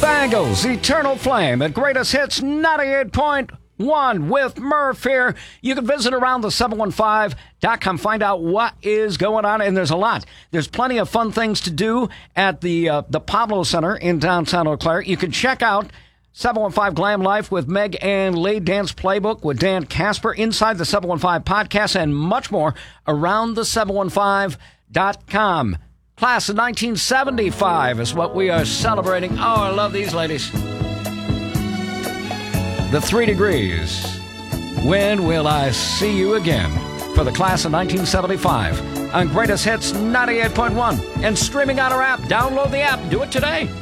Bangles, Eternal Flame at Greatest Hits 98.1 with Murph here. You can visit aroundthe715.com, find out what is going on, and there's a lot. There's plenty of fun things to do at the Pablo Center in downtown Eau Claire. You can check out 715 Glam Life with Meg and Lee, Dance Playbook with Dan Casper, Inside the 715 podcast, and much more around the 715.com. Class of 1975 is what we are celebrating. Oh, I love these ladies. The 3 Degrees. When will I see you again? For the class of 1975 on Greatest Hits 98.1 and streaming on our app. Download the app. Do it today.